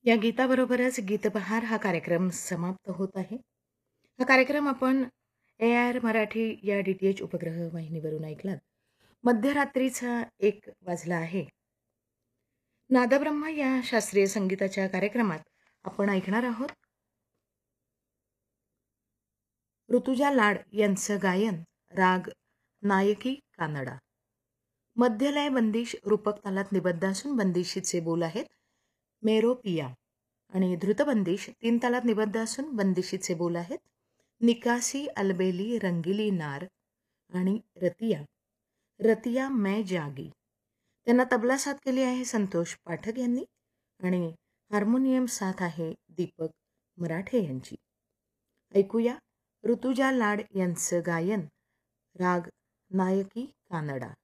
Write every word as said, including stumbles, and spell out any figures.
या गीताबरोबरच गीतबहार हा कार्यक्रम समाप्त होत आहे. हा कार्यक्रम आपण ए आर मराठी या डी टी एच उपग्रह वाहिनीवरून ऐकलात. मध्यरात्रीचा एक वाजला आहे. नादब्रह्म या शास्त्रीय संगीताच्या कार्यक्रमात आपण ऐकणार आहोत ऋतुजा लाड यांचं गायन, राग नायकी कानडा. मध्यलय बंदिश रूपक तालात निबद्ध असून बंदिशीचे बोल आहेत मेरो पिया, आणि धृतबंदिश तीन तालात निबद्ध असून बंदिशीचे बोल आहेत निकासी अलबेली रंगीली नार आणि रतिया रतिया मै जागी. त्यांना तबला साथ केली आहे संतोष पाठक यांनी आणि हार्मोनियम साथ आहे दीपक मराठे यांची. ऐकूया ऋतुजा लाड यांचं गायन, राग नायकी कानडा.